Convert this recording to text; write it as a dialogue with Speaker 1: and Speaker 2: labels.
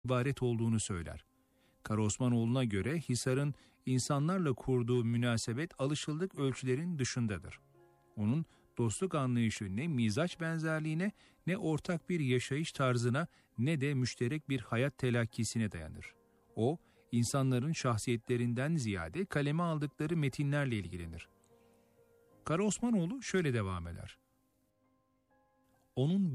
Speaker 1: ibaret olduğunu söyler. Kara Osmanoğlu'na göre Hisar'ın insanlarla kurduğu münasebet alışıldık ölçülerin dışındadır. Onun dostluk anlayışı ne mizaç benzerliğine, ne ortak bir yaşayış tarzına, ne de müşterek bir hayat telakkisine dayanır. O, insanların şahsiyetlerinden ziyade kaleme aldıkları metinlerle ilgilenir. Kara Osmanoğlu şöyle devam eder. Onun